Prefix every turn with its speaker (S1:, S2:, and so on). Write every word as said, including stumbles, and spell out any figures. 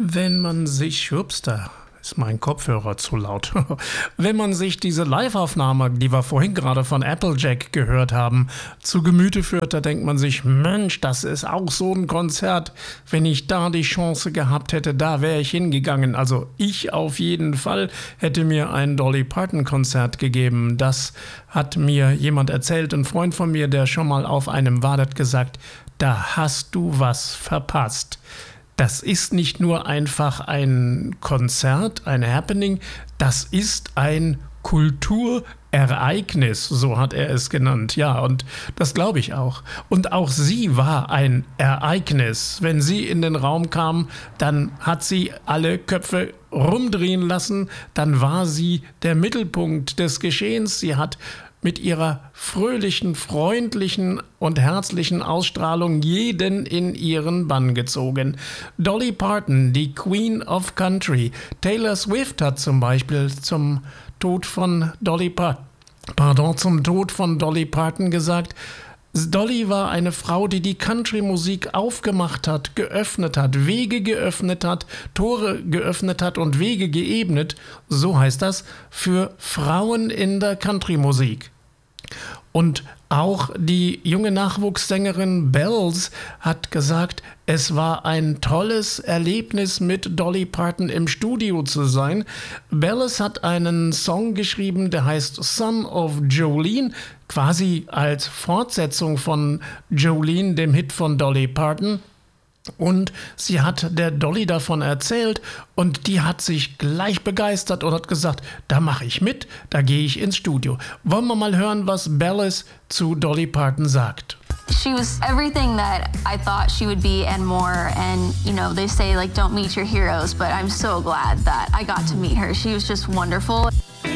S1: Wenn man sich, ups, da ist mein Kopfhörer zu laut. Wenn man sich diese Live-Aufnahme, die wir vorhin gerade von Applejack gehört haben, zu Gemüte führt, da denkt man sich, Mensch, das ist auch so ein Konzert. Wenn ich da die Chance gehabt hätte, da wäre ich hingegangen. Also ich auf jeden Fall hätte mir ein Dolly Parton-Konzert gegeben. Das hat mir jemand erzählt, ein Freund von mir, der schon mal auf einem war, hat gesagt, da hast du was verpasst. Das ist nicht nur einfach ein Konzert, ein Happening, das ist ein Kulturereignis, so hat er es genannt. Ja, und das glaube ich auch. Und auch sie war ein Ereignis. Wenn sie in den Raum kam, dann hat sie alle Köpfe rumdrehen lassen, dann war sie der Mittelpunkt des Geschehens. Sie hat mit ihrer fröhlichen, freundlichen und herzlichen Ausstrahlung jeden in ihren Bann gezogen. Dolly Parton, die Queen of Country. Taylor Swift hat zum Beispiel zum Tod von Dolly Parton, pardon, zum Tod von Dolly Parton gesagt, Dolly war eine Frau, die die Country-Musik aufgemacht hat, geöffnet hat, Wege geöffnet hat, Tore geöffnet hat und Wege geebnet, so heißt das, für Frauen in der Country-Musik. Und auch die junge Nachwuchssängerin Bells hat gesagt, es war ein tolles Erlebnis, mit Dolly Parton im Studio zu sein. Bells hat einen Song geschrieben, der heißt Son of Jolene, quasi als Fortsetzung von Jolene, dem Hit von Dolly Parton. Und sie hat der Dolly davon erzählt und die hat sich gleich begeistert und hat gesagt, da mache ich mit, da gehe ich ins Studio. Wollen wir mal hören, was Bellis zu Dolly Parton sagt.
S2: She was everything that I thought she would be and more, and you know, they say like don't meet your heroes, but I'm so glad that I got to meet her. She was just wonderful.